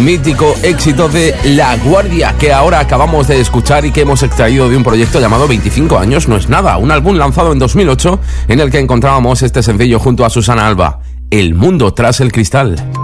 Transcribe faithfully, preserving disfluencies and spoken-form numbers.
mítico éxito de La Guardia, que ahora acabamos de escuchar y que hemos extraído de un proyecto llamado veinticinco años no es nada, un álbum lanzado en dos mil ocho en el que encontrábamos este sencillo junto a Susana Alba, El mundo tras el cristal.